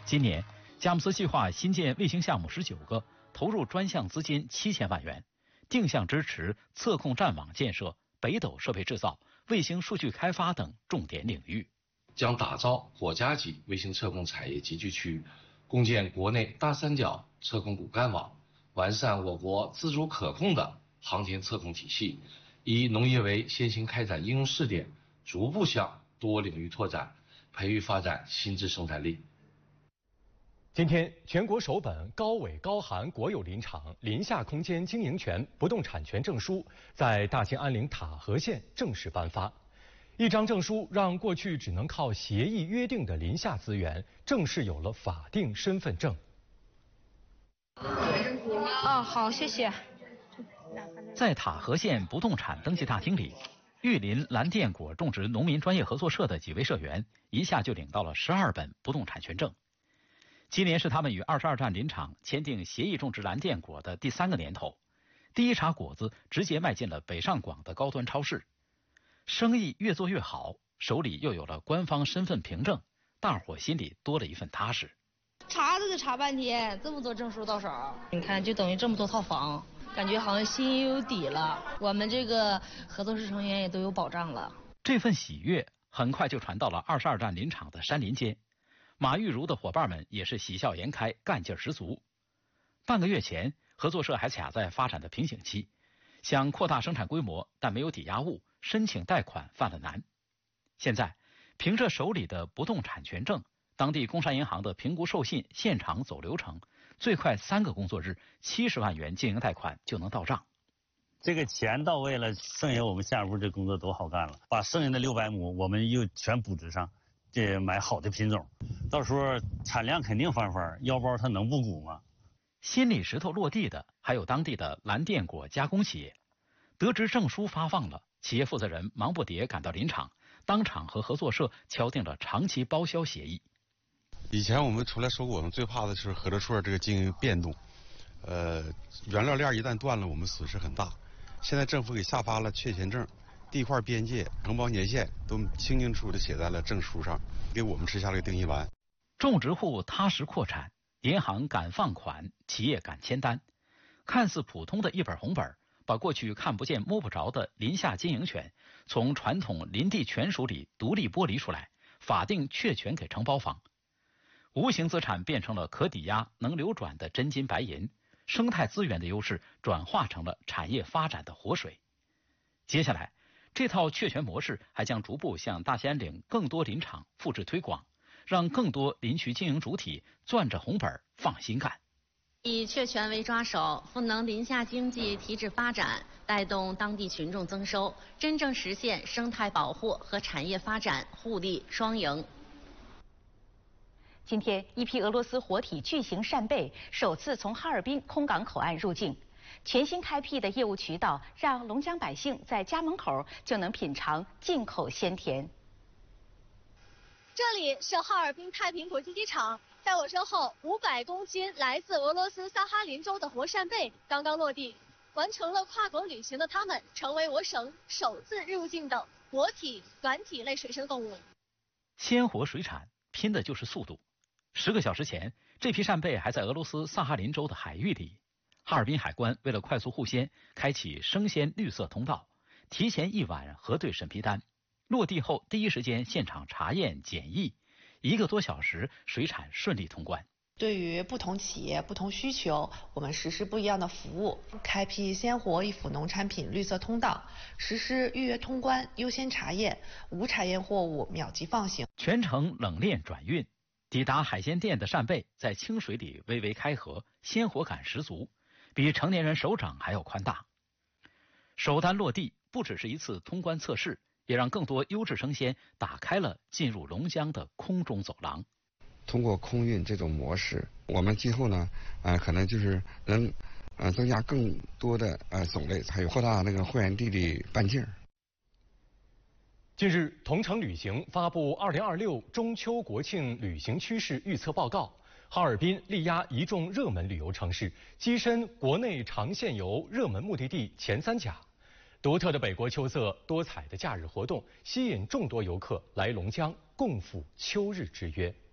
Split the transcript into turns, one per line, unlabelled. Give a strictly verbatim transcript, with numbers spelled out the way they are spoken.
今年，佳木斯计划新建卫星项目十九个，投入专项资金七千万元，定向支持测控站网建设、北斗设备制造、卫星数据开发等重点领域，
将打造国家级卫星测控产业集聚区，共建国内大三角测控骨干网，完善我国自主可控的航天测控体系，以农业为先行开展应用试点，逐步向多领域拓展，培育发展新质生产力。
今天，全国首本高纬高寒国有林场林下空间经营权不动产权证书在大兴安岭塔河县正式颁发。一张证书让过去只能靠协议约定的林下资源正式有了法定身份证。
哦，好，谢谢。
在塔河县不动产登记大厅里，玉林蓝靛果种植农民专业合作社的几位社员一下就领到了十二本不动产权证。今年是他们与二十二站林场签订协议种植蓝靛果的第三个年头，第一茬果子直接卖进了北上广的高端超市。生意越做越好，手里又有了官方身份凭证，大伙心里多了一份踏实。
查都得查半天，这么多证书到手，你看就等于这么多套房，感觉好像心里有底了。我们这个合作社成员也都有保障了。
这份喜悦很快就传到了二十二站林场的山林间。马玉茹的伙伴们也是喜笑颜开，干劲十足。半个月前，合作社还卡在发展的瓶颈期，想扩大生产规模，但没有抵押物，申请贷款犯了难。现在，凭着手里的不动产权证，当地工商银行的评估授信现场走流程，最快三个工作日，七十万元经营贷款就能到账。
这个钱到位了，剩下我们下一步这工作都好干了，把剩下的六百亩我们又全补植上。这买好的品种，到时候产量肯定翻番，腰包它能不鼓吗？
心里石头落地的还有当地的蓝靛果加工企业。得知证书发放了，企业负责人忙不迭赶到林场，当场和合作社敲定了长期包销协议。
以前我们出来收果子最怕的是合作社这个经营变动，呃，原料链一旦断了，我们损失很大。现在政府给下发了确权证。地块边界、承包年限都清清楚楚地写在了证书上，给我们吃下了个定心丸。
种植户踏实扩产，银行敢放款，企业敢签单。看似普通的一本红本，把过去看不见摸不着的林下经营权从传统林地权属里独立剥离出来，法定确权给承包方。无形资产变成了可抵押、能流转的真金白银，生态资源的优势转化成了产业发展的活水。接下来，这套确权模式还将逐步向大兴安岭更多林场复制推广，让更多林区经营主体攥着红本放心干。
以确权为抓手，赋能林下经济提质发展，带动当地群众增收，真正实现生态保护和产业发展互利双赢。
今天，一批俄罗斯活体巨型扇贝首次从哈尔滨空港口岸入境。全新开辟的业务渠道，让龙江百姓在家门口就能品尝进口鲜甜。
这里是哈尔滨太平国际机场，在我身后，五百公斤来自俄罗斯萨哈林州的活扇贝刚刚落地。完成了跨国旅行的他们，成为我省首次入境的活体软体类水生动物。
鲜活水产拼的就是速度。十个小时前，这批扇贝还在俄罗斯萨哈林州的海域里。哈尔滨海关为了快速护鲜，开启生鲜绿色通道，提前一晚核对审批单，落地后第一时间现场查验检疫，一个多小时，水产顺利通关。
对于不同企业、不同需求，我们实施不一样的服务，开辟鲜活易腐农产品绿色通道，实施预约通关、优先查验，无查验货物秒级放行，
全程冷链转运。抵达海鲜店的扇贝在清水里微微开合，鲜活感十足。比成年人手掌还要宽大。首单落地，不只是一次通关测试，也让更多优质生鲜打开了进入龙江的空中走廊。
通过空运这种模式，我们今后呢，呃，可能就是能，呃，增加更多的呃种类，还有扩大那个会员地的半径。
近日，同程旅行发布二零二六中秋国庆旅行趋势预测报告。哈尔滨力压一众热门旅游城市，跻身国内长线游热门目的地前三甲。独特的北国秋色，多彩的假日活动，吸引众多游客来龙江共赴秋日之约。